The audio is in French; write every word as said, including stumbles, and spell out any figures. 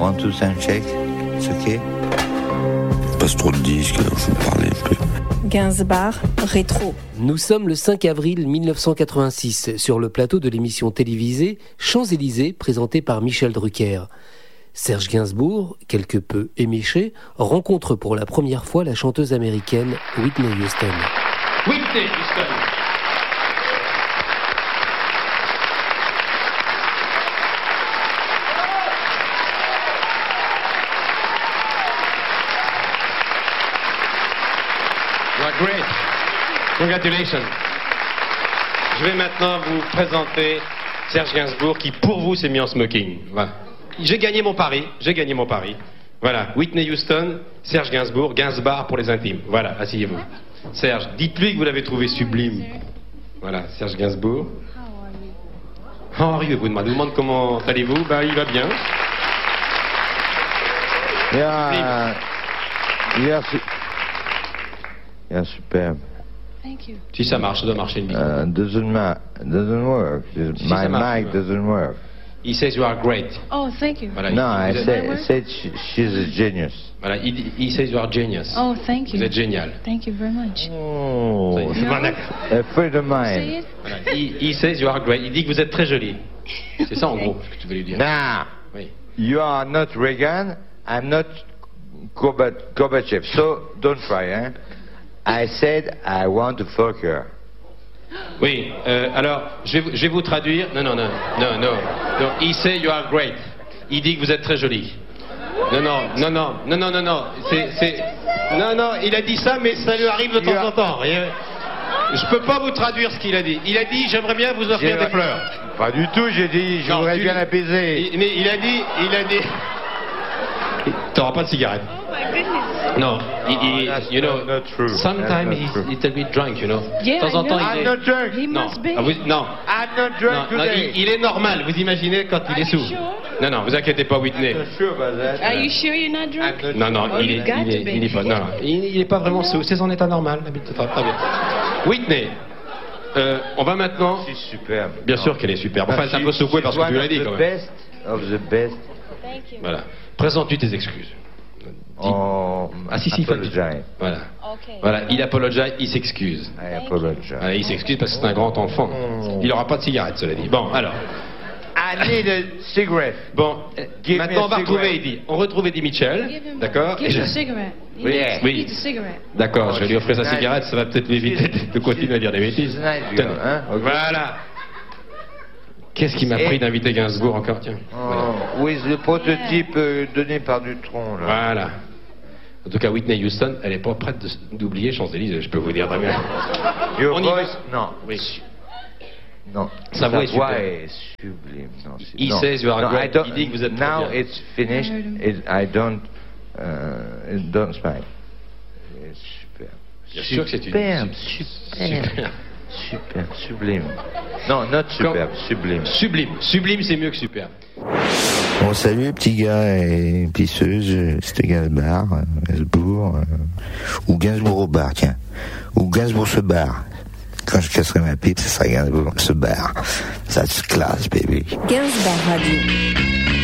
one, two, sound check. It's okay. Passe trop de disques, alors je vous parlais un peu. Gainsbourg, rétro. Nous sommes le cinq avril mille neuf cent quatre-vingt-six sur le plateau de l'émission télévisée Champs-Élysées présentée par Michel Drucker. Serge Gainsbourg, quelque peu éméché, rencontre pour la première fois la chanteuse américaine Whitney Houston. Whitney Houston. You are great. Congratulations. Je vais maintenant vous présenter Serge Gainsbourg qui, pour vous, s'est mis en smoking. Voilà. J'ai gagné mon pari, j'ai gagné mon pari. Voilà, Whitney Houston, Serge Gainsbourg, Gainsbar pour les intimes. Voilà, asseyez-vous. Serge, dites-lui que vous l'avez trouvé sublime. Voilà, Serge Gainsbourg. How are you? Vous demandez, vous demande comment allez-vous? Bah, il va bien. Yeah, yeah, su- yeah, superbe. Thank you. Si ça marche, ça doit marcher une minute. Uh, doesn't ma- doesn't work. Si My ça marche, mic ouais. doesn't work. He says you are great. Oh, thank you. Voilà, No, il, I vous êtes- said, I said she, she's a genius. voilà, il, dit- he says you are genius. Oh, thank you. Vous êtes génial. Thank you very much. Oh, C'est No. pas d'accord. a friend of Say mine. it. Voilà, he, he says you are great. Il dit que vous êtes très jolie. C'est ça en gros ce que tu veux lui dire. Now, Oui. you are not Reagan, I'm not Gorba- Gorbachev, so don't try, eh? I said I want to fuck her. Oui, euh, alors, je vais, vous- je vais vous traduire. Non, non, non, non, non. non. He say you are great. Il dit que vous êtes très jolie. Non, non, non, non, non, non, non, non. C'est, c'est... Non, non, il a dit ça, mais ça lui arrive de temps en temps. Et, je peux pas vous traduire ce qu'il a dit. Il a dit, j'aimerais bien vous offrir J'ai- des fleurs. Pas du tout, j'ai dit, je Non, voudrais tu- bien l'apaiser. Il, mais il a dit, il a dit... T'auras pas de cigarette. Non, il, il- that's you know, not- not true. sometimes That's not he's true. a little bit drunk, you know. Yeah, de temps en I temps, know. il I'm est... not drunk. He Non, must be. ah, vous- non. I'm not Non, drunk non, today. il, il est normal, vous imaginez quand il est sous. sure? Non, non, vous inquiétez pas, Whitney. I'm not sure about that. Are you sure you're not drunk? I'm Non, non, Oh, il you est, got il est, to be. il est pas, non, non, il, il est pas vraiment sous, c'est son état normal, d'habitude, très, très bien. Whitney, euh, on va maintenant, C'est superbe. bien sûr qu'elle est superbe, enfin c'est un peu secouée parce que tu l'as dit quand The même. best of the best. Thank you. Voilà, présente-lui tes excuses. Oh, Ah si, si, il faut le dire. apologize. Voilà, Okay. voilà, il apologize, il s'excuse. I apologize. Voilà, il s'excuse parce que c'est un grand enfant. Il n'aura pas de cigarette, cela dit. Bon, alors. I need a cigarette. Bon, euh, Give me maintenant a on va retrouver cigarette. Eddie. On retrouve Eddie Mitchell, Give him d'accord Give Et him je- a cigarette. He Oui. needs- Oui. he needs a cigarette. D'accord, je vais lui offrir sa Nice. cigarette, ça va peut-être l'éviter de continuer à dire des bêtises. She's a nice girl, Tenez. hein, ok. Voilà. Qu'est-ce qui m'a Et- pris d'inviter Gainsbourg encore, tiens. Voilà. Oh, oui, le prototype euh, donné par Dutron, là. Voilà. En tout cas, Whitney Houston, elle n'est pas prête de- d'oublier Champs-Élysées, je peux vous dire très bien. Your On y va. voice, non. Oui. Non. Sa voix est superbe. est sublime. Non, c'est- He non. says you are No, great. I don't- Il dit que vous êtes très Now bien. it's finished. It, I don't, uh, it don't smile. It's superbe. Bien sûr que c'est une- Superbe, Super. superbe. Superbe, sublime. Non, not superbe, sublime. Sublime. Sublime, c'est mieux que superbe. Bon, salut, petit gars et pisseuse, c'était Gainsbourg, euh, Gainsbourg, euh, ou Gainsbourg au bar, tiens. Ou Gainsbourg se barre. Quand je casserai ma pipe, ce sera Gainsbourg se barre. That's class, baby. Gainsbourg Radio.